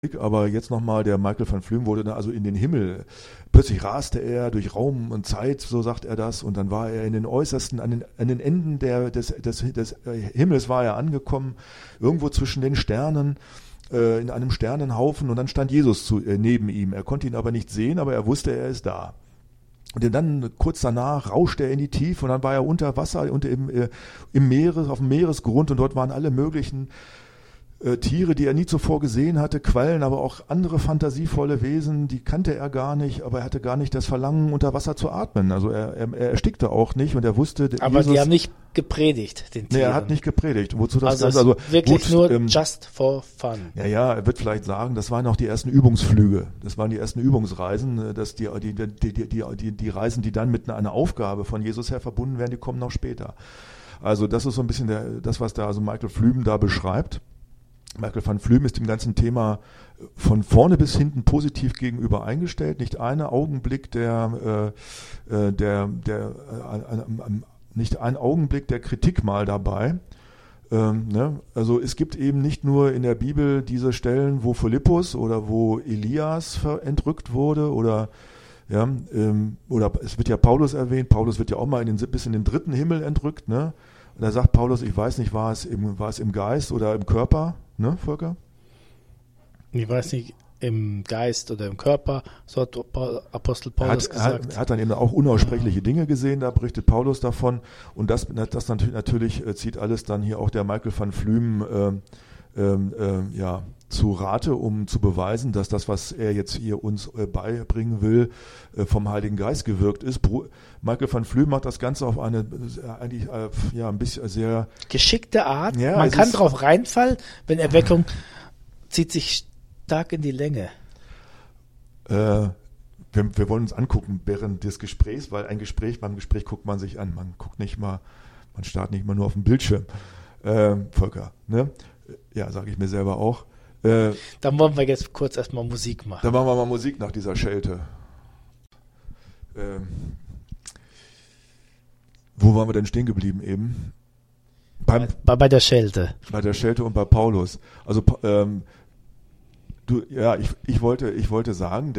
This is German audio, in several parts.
Aber jetzt nochmal, der Michael van Flume wurde dann also in den Himmel. Plötzlich raste er durch Raum und Zeit, so sagt er das, und dann war er in den äußersten, an den Enden des Himmels war er angekommen, irgendwo zwischen den Sternen, in einem Sternenhaufen, und dann stand Jesus neben ihm. Er konnte ihn aber nicht sehen, aber er wusste, er ist da. Und dann kurz danach rauschte er in die Tiefe, und dann war er unter Wasser, auf dem Meeresgrund, und dort waren alle möglichen Tiere, die er nie zuvor gesehen hatte, Quallen, aber auch andere fantasievolle Wesen, die kannte er gar nicht, aber er hatte gar nicht das Verlangen, unter Wasser zu atmen. Also er erstickte auch nicht, und er wusste, aber Jesus, die haben nicht gepredigt, den Tieren. Nee, er hat nicht gepredigt. Wozu das also Ganze? Also wirklich gut, nur just for fun. Ja, er wird vielleicht sagen, das waren auch die ersten Übungsflüge, das waren die ersten Übungsreisen, dass die Reisen, die dann mit einer Aufgabe von Jesus her verbunden werden, die kommen noch später. Also das ist so ein bisschen das, was da also Michael Flume da beschreibt. Michael van Flume ist dem ganzen Thema von vorne bis hinten positiv gegenüber eingestellt. Nicht ein Augenblick nicht ein Augenblick der Kritik mal dabei. Also es gibt eben nicht nur in der Bibel diese Stellen, wo Philippus oder wo Elias entrückt wurde oder es wird ja Paulus erwähnt. Paulus wird ja auch mal bis in den 3. Himmel entrückt, ne? Und da sagt Paulus, ich weiß nicht, war es im Geist oder im Körper, ne, Volker? Ich weiß nicht, im Geist oder im Körper, so hat Apostel Paulus gesagt. Er hat dann eben auch unaussprechliche Dinge gesehen, da berichtet Paulus davon, und das natürlich zieht alles dann hier auch der Michael van Flume zu Rate, um zu beweisen, dass das, was er jetzt hier uns beibringen will, vom Heiligen Geist gewirkt ist. Michael van Flume macht das Ganze auf eine eigentlich ein bisschen sehr geschickte Art. Ja, man kann drauf reinfallen, wenn Erweckung zieht sich stark in die Länge. Wir wollen uns angucken während des Gesprächs, weil beim Gespräch guckt man sich an. Man starrt nicht mal nur auf den Bildschirm. Volker, ne? Ja, sage ich mir selber auch. Dann wollen wir jetzt kurz erstmal Musik machen. Dann machen wir mal Musik nach dieser Schelte. Wo waren wir denn stehen geblieben eben? Bei der Schelte. Bei der Schelte und bei Paulus. Also ich wollte sagen,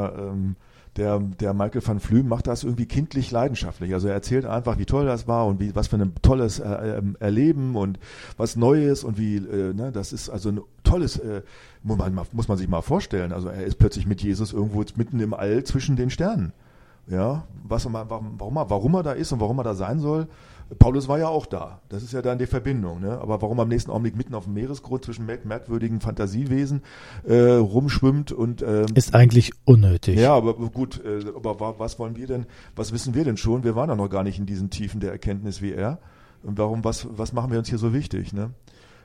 der Michael van Flume macht das irgendwie kindlich leidenschaftlich. Also er erzählt einfach, wie toll das war und was für ein tolles Erleben und was Neues und das ist also ein tolles, muss man sich mal vorstellen. Also er ist plötzlich mit Jesus irgendwo mitten im All zwischen den Sternen. Ja, warum er da ist und warum er da sein soll. Paulus war ja auch da. Das ist ja dann die Verbindung. Ne? Aber warum am nächsten Augenblick mitten auf dem Meeresgrund zwischen merkwürdigen Fantasiewesen rumschwimmt und ist eigentlich unnötig. Ja, aber gut. Aber was wissen wir denn schon? Wir waren ja noch gar nicht in diesen Tiefen der Erkenntnis wie er. Und was machen wir uns hier so wichtig? Ne?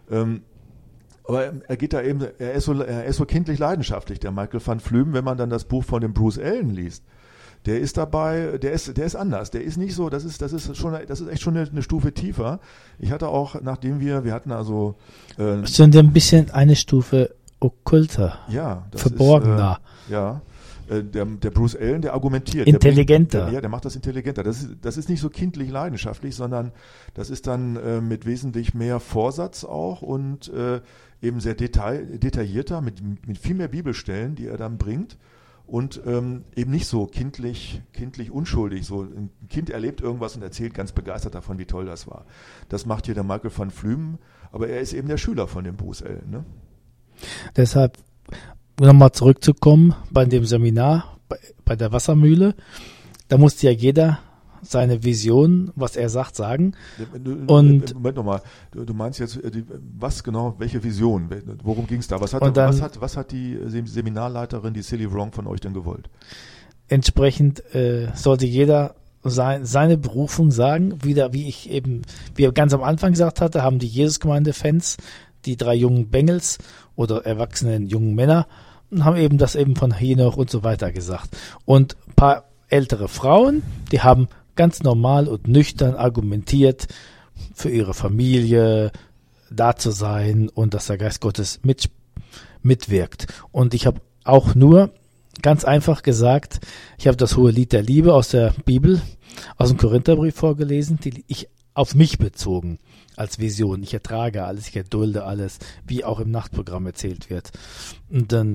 Aber er ist so kindlich leidenschaftlich, der Michael van Flume, wenn man dann das Buch von dem Bruce Allen liest. Der ist dabei, der ist anders. Der ist nicht so, das ist echt schon eine Stufe tiefer. Ich hatte auch, wir hatten also schon ein bisschen eine Stufe okkulter, verborgener. Der Bruce Allen, der argumentiert. Intelligenter. Der macht das intelligenter. Das ist nicht so kindlich leidenschaftlich, sondern das ist dann mit wesentlich mehr Vorsatz auch und eben sehr detaillierter, mit viel mehr Bibelstellen, die er dann bringt. Und eben nicht so kindlich unschuldig. So ein Kind erlebt irgendwas und erzählt ganz begeistert davon, wie toll das war. Das macht hier der Michael van Flume, aber er ist eben der Schüler von dem Bruce Allen. Ne? Deshalb, nochmal zurückzukommen, bei dem Seminar, bei der Wassermühle, da musste ja jeder seine Vision, was er sagt, sagen. Und Moment nochmal, du meinst jetzt, was genau, welche Vision? Worum ging es da? Was hat die Seminarleiterin, die Silly Wrong, von euch denn gewollt? Entsprechend sollte jeder seine Berufung sagen, wie er ganz am Anfang gesagt hatte, haben die Jesusgemeinde-Fans, die 3 jungen Bengels oder erwachsenen jungen Männer, haben eben das eben von Henoch und so weiter gesagt. Und ein paar ältere Frauen, die haben ganz normal und nüchtern argumentiert, für ihre Familie da zu sein und dass der Geist Gottes mitwirkt. Und ich habe auch nur ganz einfach gesagt, ich habe das Hohe Lied der Liebe aus der Bibel, aus dem Korintherbrief vorgelesen, die ich auf mich bezogen als Vision. Ich ertrage alles, ich erdulde alles, wie auch im Nachtprogramm erzählt wird. Und dann